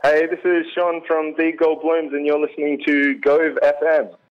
Hey, this is Sean from The Gold Blooms, and you're listening to Gove FM.